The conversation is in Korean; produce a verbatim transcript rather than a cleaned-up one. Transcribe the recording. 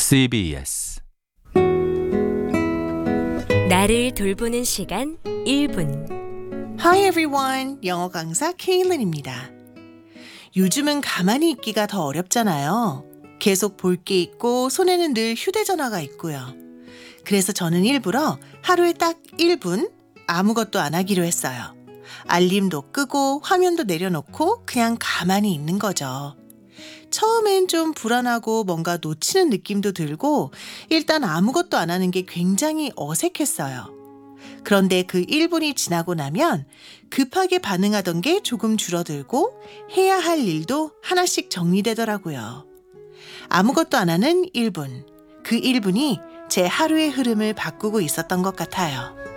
씨비에스 나를 돌보는 시간 일 분. Hi everyone, 영어 강사 케일린입니다. 요즘은 가만히 있기가 더 어렵잖아요. 계속 볼 게 있고 손에는 늘 휴대전화가 있고요. 그래서 저는 일부러 하루에 딱 일 분 아무것도 안 하기로 했어요. 알림도 끄고 화면도 내려놓고 그냥 가만히 있는 거죠. 처음엔 좀 불안하고 뭔가 놓치는 느낌도 들고 일단 아무것도 안 하는 게 굉장히 어색했어요. 그런데 그 일 분이 지나고 나면 급하게 반응하던 게 조금 줄어들고 해야 할 일도 하나씩 정리되더라고요. 아무것도 안 하는 일 분. 그 일 분이 제 하루의 흐름을 바꾸고 있었던 것 같아요.